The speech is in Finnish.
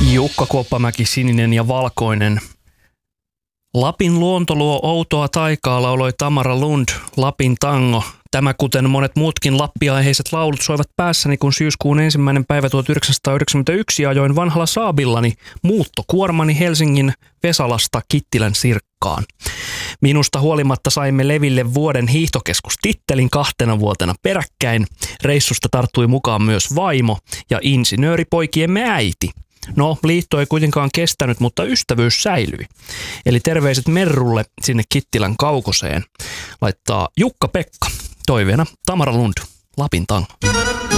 Jukka Kuoppamäki, Sininen ja valkoinen. Lapin luonto luo outoa taikaa, lauloi Tamara Lund, Lapin tango. Tämä, kuten monet muutkin lappiaiheiset laulut, soivat päässäni, kun syyskuun 1. päivä 1991 ajoin vanhalla Saabillani muuttokuormani Helsingin Vesalasta Kittilän Sirkkaan. Minusta huolimatta saimme leville vuoden hiihtokeskustittelin 2 vuotena peräkkäin. Reissusta tarttui mukaan myös vaimo ja insinööripoikiemme äiti. No, liitto ei kuitenkaan kestänyt, mutta ystävyys säilyi. Eli terveiset Merrulle sinne Kittilän kaukoseen. Laittaa Jukka-Pekka. Toiveena Tamara Lund, Lapin tango.